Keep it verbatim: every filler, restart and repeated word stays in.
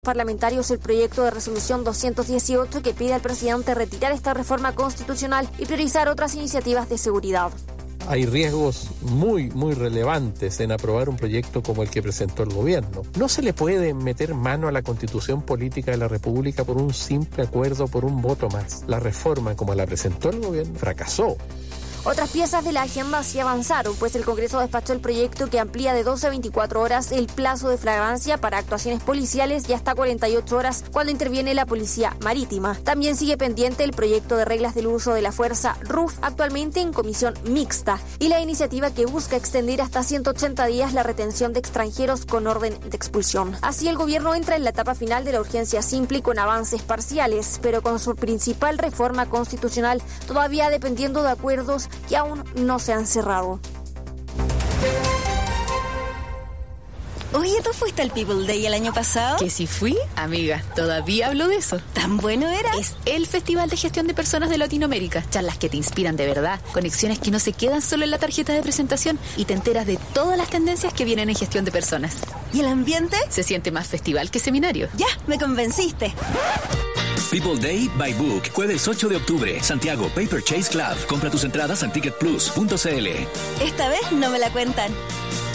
Parlamentarios el proyecto de resolución doscientos dieciocho que pide al presidente retirar esta reforma constitucional y priorizar otras iniciativas de seguridad. Hay riesgos muy, muy relevantes en aprobar un proyecto como el que presentó el gobierno. No se le puede meter mano a la Constitución Política de la República por un simple acuerdo, por un voto más. La reforma, como la presentó el gobierno, fracasó. Otras piezas de la agenda sí avanzaron, pues el Congreso despachó el proyecto que amplía de doce a veinticuatro horas el plazo de flagrancia para actuaciones policiales y hasta cuarenta y ocho horas cuando interviene la Policía Marítima. También sigue pendiente el proyecto de reglas del uso de la fuerza R U F, actualmente en comisión mixta, y la iniciativa que busca extender hasta ciento ochenta días la retención de extranjeros con orden de expulsión. Así el gobierno entra en la etapa final de la urgencia simple y con avances parciales, pero con su principal reforma constitucional todavía dependiendo de acuerdos que aún no se han cerrado. Oye, ¿tú fuiste al People Day el año pasado? ¿Que si fui? Amiga, todavía hablo de eso. ¿Tan bueno era? Es el Festival de Gestión de Personas de Latinoamérica. Charlas que te inspiran de verdad, conexiones que no se quedan solo en la tarjeta de presentación y te enteras de todas las tendencias que vienen en gestión de personas. ¿Y el ambiente? Se siente más festival que seminario. Ya, me convenciste. People Day by Book, jueves ocho de octubre, Santiago, Paper Chase Club. Compra tus entradas en ticket plus punto c l. Esta vez no me la cuentan.